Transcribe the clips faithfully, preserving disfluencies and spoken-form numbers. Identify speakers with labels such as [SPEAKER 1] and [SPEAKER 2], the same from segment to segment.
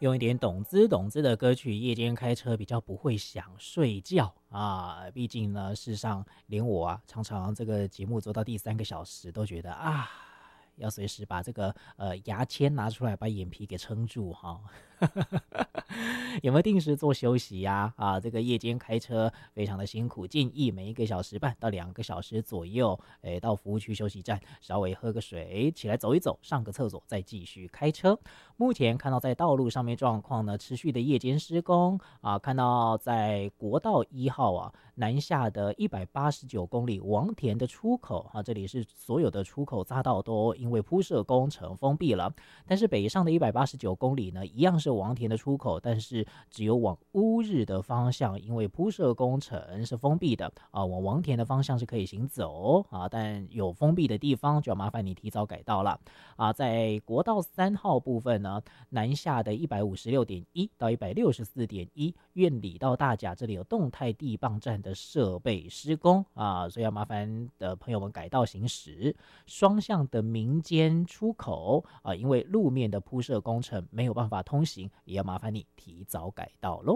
[SPEAKER 1] 用一点懂资懂资的歌曲，夜间开车比较不会想睡觉啊。毕竟呢，事实上连我啊，常常这个节目做到第三个小时，都觉得啊，要随时把这个呃牙签拿出来，把眼皮给撑住哈。有没有定时做休息呀、啊？啊，这个夜间开车非常的辛苦，建议每一个小时半到两个小时左右，诶，到服务区休息站稍微喝个水，起来走一走，上个厕所，再继续开车。目前看到在道路上面状况呢，持续的夜间施工啊，看到在国道一号啊南下的一百八十九公里王田的出口啊，这里是所有的出口匝道都因为铺设工程封闭了，但是北上的一百八十九公里呢，一样是王田的出口，但是只有往乌日的方向，因为铺设工程是封闭的啊，往王田的方向是可以行走啊，但有封闭的地方就要麻烦你提早改道了啊。在国道三号部分呢，南下的一百五十六点一到一百六十四点一，苑里到大甲这里有动态地磅站的设备施工啊，所以要麻烦的朋友们改道行驶。双向的民间出口啊，因为路面的铺设工程没有办法通行，也要麻烦你提早改道咯。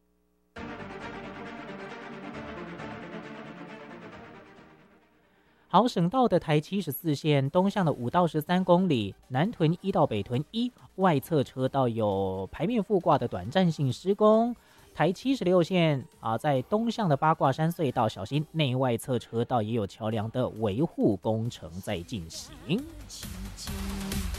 [SPEAKER 1] 好，省道的台七十四线东向的五到十三公里，南屯一到北屯一外侧车道有排面覆挂的短暂性施工。台七十六线啊，在东向的八卦山隧道，小心内外侧车道也有桥梁的维护工程在进行。